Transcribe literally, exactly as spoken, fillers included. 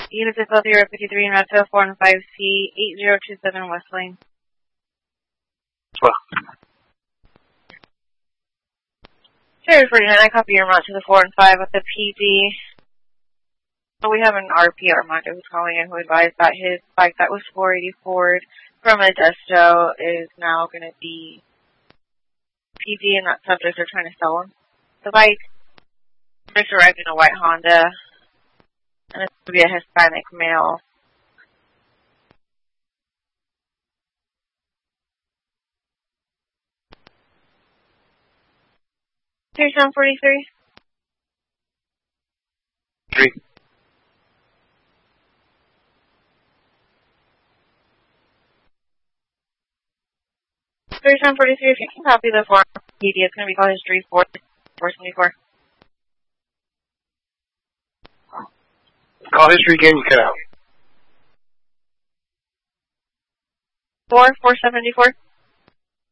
Unit to Philadelphia fifty-three in Route four and five C, eight zero two seven West Lane. Well. Cherry forty-nine, I copy your route to the four and five with the P D. So we have an R P, Armando, who's calling in, who advised that his bike that was four eighty Ford from Modesto is now going to be P D, and that subjects are trying to sell him the bike. Just arrived in a white Honda, and it's going to be a Hispanic male. thirty-seven forty-three? Three. thirty-seven forty-three, if you can copy the form P D, it's going to be called History four seventy-four. Call history again, you cut out. four four seventy-four?